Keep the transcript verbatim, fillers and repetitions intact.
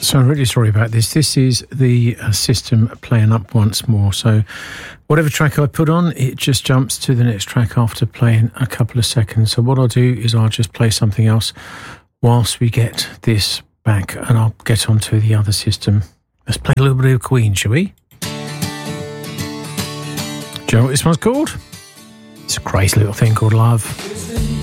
So I'm really sorry about this. This is the uh, system playing up once more. So whatever track I put on, it just jumps to the next track after playing a couple of seconds. So what I'll do is I'll just play something else whilst we get this back, and I'll get onto the other system. Let's play a little bit of Queen, shall we? Do you know what this one's called? It's a crazy little thing called Love.